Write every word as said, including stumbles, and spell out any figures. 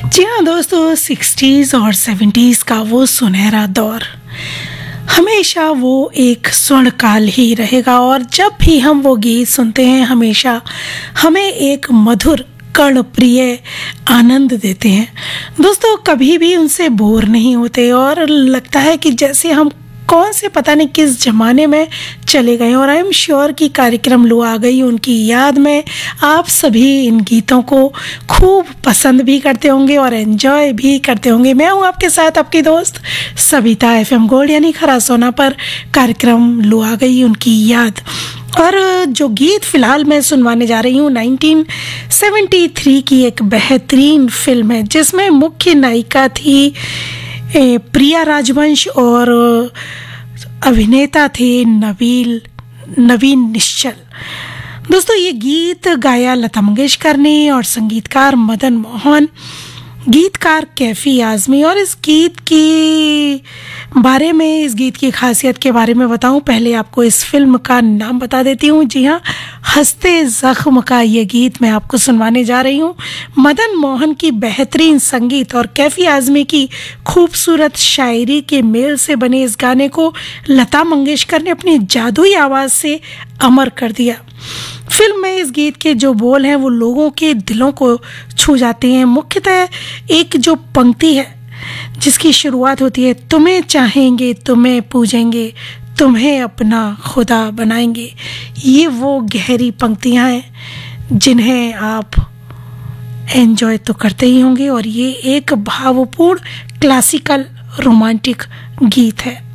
जी हाँ दोस्तों, सिक्सटीज़ और सेवेंटीज़ का वो सुनहरा दौर हमेशा वो एक स्वर्ण काल ही रहेगा। और जब भी हम वो गीत सुनते हैं हमेशा हमें एक मधुर कर्ण प्रिय आनंद देते हैं। दोस्तों कभी भी उनसे बोर नहीं होते और लगता है कि जैसे हम कौन से पता नहीं किस ज़माने में चले गए। और आई एम श्योर कि कार्यक्रम लू आ गई उनकी याद में आप सभी इन गीतों को खूब पसंद भी करते होंगे और एंजॉय भी करते होंगे। मैं हूँ आपके साथ आपकी दोस्त सविता, एफ एम गोल्ड यानी खरा सोना पर कार्यक्रम लू आ गई उनकी याद। और जो गीत फ़िलहाल मैं सुनवाने जा रही हूँ नाइनटीन सेवेंटी थ्री की एक बेहतरीन फिल्म है जिसमें मुख्य नायिका थी प्रिया राजवंश और अभिनेता थे नवील नवीन निश्चल। दोस्तों ये गीत गाया लता मंगेशकर ने और संगीतकार मदन मोहन, गीतकार कैफी आज़मी। और इस गीत की बारे में, इस गीत की खासियत के बारे में बताऊं, पहले आपको इस फिल्म का नाम बता देती हूं। जी हाँ, हंसते ज़ख्म का ये गीत मैं आपको सुनवाने जा रही हूं। मदन मोहन की बेहतरीन संगीत और कैफी आज़मी की खूबसूरत शायरी के मेल से बने इस गाने को लता मंगेशकर ने अपनी जादुई आवाज़ से अमर कर दिया। फिल्म में इस गीत के जो बोल हैं वो लोगों के दिलों को छू जाते हैं। मुख्यतः एक जो पंक्ति है जिसकी शुरुआत होती है, तुम्हें चाहेंगे, तुम्हें पूजेंगे, तुम्हें अपना खुदा बनाएंगे। ये वो गहरी पंक्तियां हैं जिन्हें आप एंजॉय तो करते ही होंगे। और ये एक भावपूर्ण क्लासिकल रोमांटिक गीत है।